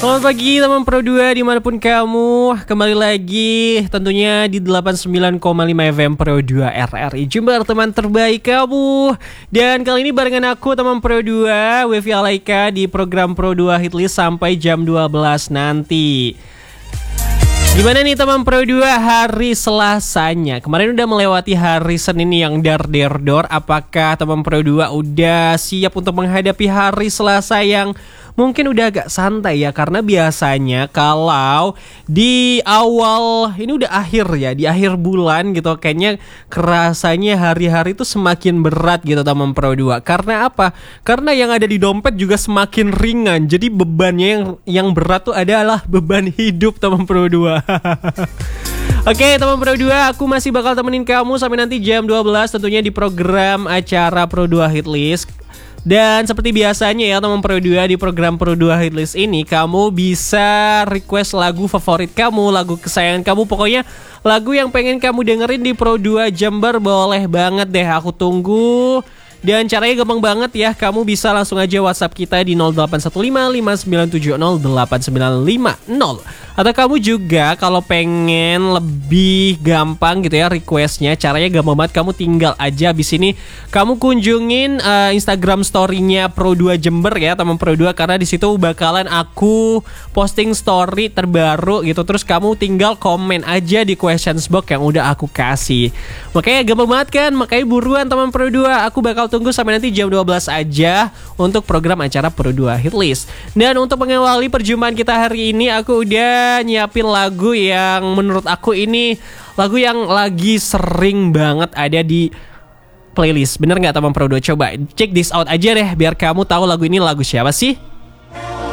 Selamat pagi teman Pro 2 dimanapun kamu. Kembali lagi tentunya di 89,5 FM Pro 2 RRI Jember, teman terbaik kamu. Dan kali ini barengan aku teman Pro 2 Wevi Alaika di program Pro 2 Hitlist sampai jam 12 nanti. Gimana nih teman Pro 2 hari Selasanya? Kemarin udah melewati hari Senin yang dar-der-dor. Apakah teman Pro 2 udah siap untuk menghadapi hari Selasa yang mungkin udah agak santai ya? Karena biasanya kalau di awal, ini udah akhir ya, di akhir bulan gitu, kayaknya kerasanya hari-hari itu semakin berat gitu teman Pro 2. Karena apa? Karena yang ada di dompet juga semakin ringan. Jadi bebannya yang berat tuh adalah beban hidup teman Pro 2. Oke teman Pro 2, aku masih bakal temenin kamu sampai nanti jam 12 tentunya di program acara Pro 2 Hitlist. Dan seperti biasanya ya teman Pro 2, di program Pro 2 Hitlist ini kamu bisa request lagu favorit kamu, lagu kesayangan kamu, pokoknya lagu yang pengen kamu dengerin di Pro 2 Jember boleh banget deh, aku tunggu. Dan caranya gampang banget ya, kamu bisa langsung aja WhatsApp kita di 081559708950. Atau kamu juga kalau pengen lebih gampang gitu ya requestnya, caranya gampang banget, kamu tinggal aja abis ini kamu kunjungin Instagram story-nya Pro 2 Jember ya teman Pro 2, karena di situ bakalan aku posting story terbaru gitu. Terus kamu tinggal komen aja di questions box yang udah aku kasih. Makanya gampang banget kan, makanya buruan teman Pro 2, aku bakal tunggu sampai nanti jam 12 aja untuk program acara Pro 2 Hitlist. Dan untuk mengawali perjumpaan kita hari ini, aku udah nyiapin lagu yang menurut aku ini lagu yang lagi sering banget ada di playlist. Bener gak teman Pro 2? Coba check this out aja deh biar kamu tahu lagu ini lagu siapa sih.